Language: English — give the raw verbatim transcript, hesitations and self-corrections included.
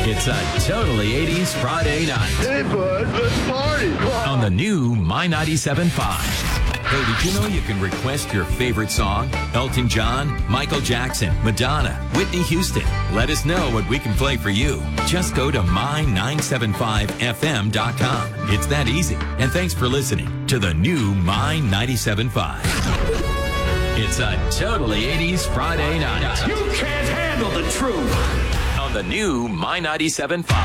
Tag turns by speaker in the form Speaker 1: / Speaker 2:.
Speaker 1: It's a totally eighties Friday night.
Speaker 2: Hey, bud, let's party.
Speaker 1: On the new My ninety-seven point five. Hey, did you know you can request your favorite song? Elton John, Michael Jackson, Madonna, Whitney Houston. Let us know what we can play for you. Just go to my nine seven five f m dot com. It's that easy. And thanks for listening to the new My ninety-seven point five. It's a totally eighties Friday night.
Speaker 3: You can't handle the truth.
Speaker 1: On the new My ninety-seven point five.